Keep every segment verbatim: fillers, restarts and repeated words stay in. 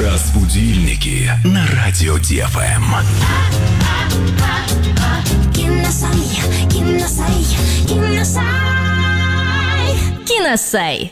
Разбудильники на радио Ди Эф Эм. Киносай, киносай, киносай. Киносай.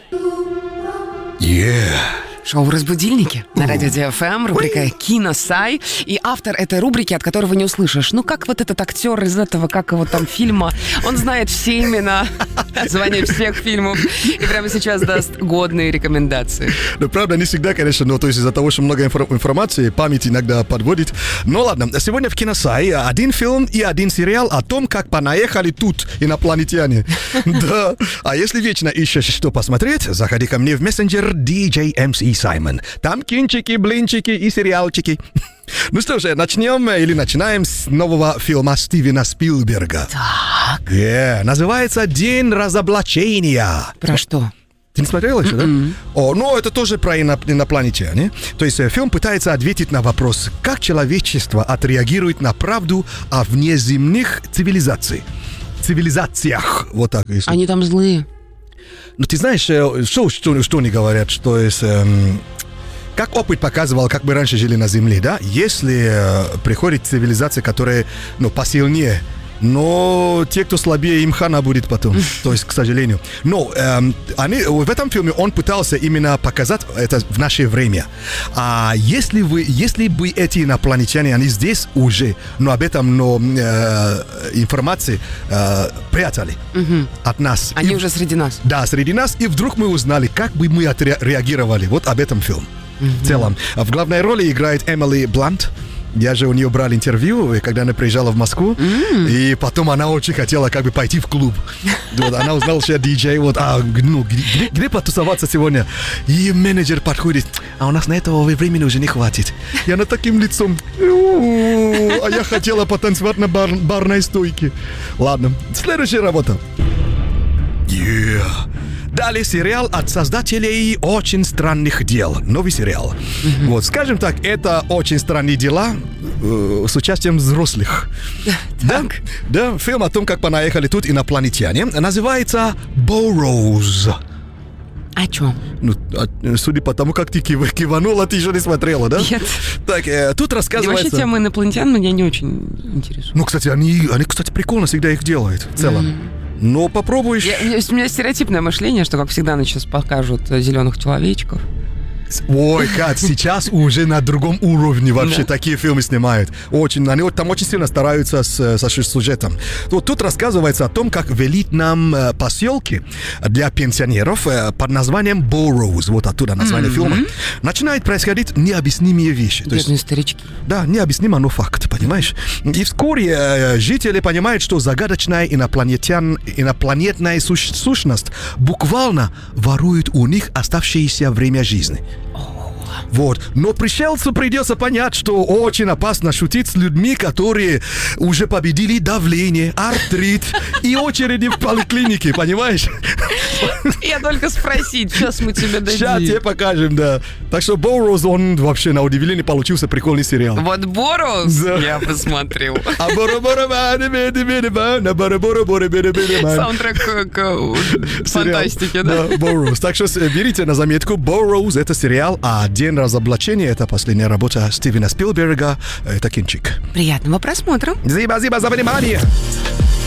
Yeah. Шоу «Разбудильники» на радио Ди Эф Эм, рубрика «Киносай». И автор этой рубрики, от которого не услышишь. Ну, как вот этот актер из этого, как его там, фильма, он знает все имена, названия всех фильмов, и прямо сейчас даст годные рекомендации. Ну, правда, не всегда, конечно, но то есть из-за того, что много инфор- информации, память иногда подводит. Ну, ладно, сегодня в «Киносай» один фильм и один сериал о том, как понаехали тут инопланетяне. Да. А если вечно ищешь, что посмотреть, заходи ко мне в мессенджер ди джей эм си Саймон. Там кинчики, блинчики и сериалчики. Ну что же, начнем или начинаем с нового фильма Стивена Спилберга. Так. Yeah, называется «День разоблачения». Про что? Ты не смотрела еще, mm-hmm. да? О, ну, это тоже про иноп- инопланетян. То есть фильм пытается ответить на вопрос, как человечество отреагирует на правду о внеземных цивилизациях. Цивилизациях. Вот так. Если... Они там злые. Ну, ты знаешь, что, что, что они говорят, что есть, эм, как опыт показывал, как мы раньше жили на Земле, да? Если э, приходит цивилизация, которая, ну, посильнее, но те, кто слабее, им хана будет потом, то есть, к сожалению. Но эм, они, в этом фильме он пытался именно показать это в наше время. А если, вы, если бы эти инопланетяне, они здесь уже, но об этом но, э, информации э, прятали угу. от нас. Они и, уже среди нас. Да, среди нас, и вдруг мы узнали, как бы мы отреагировали. Вот об этом фильм угу. в целом. В главной роли играет Эмили Блант. Я же у нее брал интервью, когда она приезжала в Москву, mm. и потом она очень хотела как бы пойти в клуб. Вот, она узнала, что я диджей, вот, а, ну, где, где потусоваться сегодня? И менеджер подходит, а у нас на этого времени уже не хватит. И она таким лицом, а я хотела потанцевать на бар, барной стойке. Ладно, следующая работа. Yeah. Далее сериал от создателей «Очень странных дел». Новый сериал. Mm-hmm. Вот, скажем так, это «Очень странные дела» э, с участием взрослых. Да, да, фильм о том, как понаехали тут инопланетяне. Называется «Burrows». О чем? Ну, а, судя по тому, как ты кив- киванула, ты еще не смотрела, да? Нет. Так, э, тут рассказывается... И вообще тема инопланетян меня не очень интересует. Ну, кстати, они, они, кстати, прикольно всегда их делают в целом. Mm-hmm. Но попробуешь... Я, у меня стереотипное мышление, что, как всегда, нам сейчас покажут зеленых человечков. Ой, Кать, сейчас уже на другом уровне вообще да. такие фильмы снимают. Очень, они там очень сильно стараются с, со сюжетом. Вот тут рассказывается о том, как в элитном э, поселке для пенсионеров э, под названием Burrows, вот оттуда название mm-hmm. фильма, начинают происходить необъяснимые вещи. Бедные То есть, старички. Да, необъяснимо, но факт, понимаешь? И вскоре э, жители понимают, что загадочная инопланетян, инопланетная суш, сущность буквально ворует у них оставшееся время жизни. Вот. Но пришельцу придется понять, что очень опасно шутить с людьми, которые уже победили давление, артрит и очереди в поликлинике, понимаешь? Я только спросить, сейчас мы тебе дадим. Сейчас тебе покажем, да. Так что Burrows, он вообще на удивление получился прикольный сериал. Вот Burrows да. я посмотрел. Саундтрек к фантастике, да? Да, Burrows. Так что берите на заметку, Burrows — это сериал, а «День разоблачения» — это последняя работа Стивена Спилберга. Это кинчик. Приятного просмотра. Спасибо за внимание.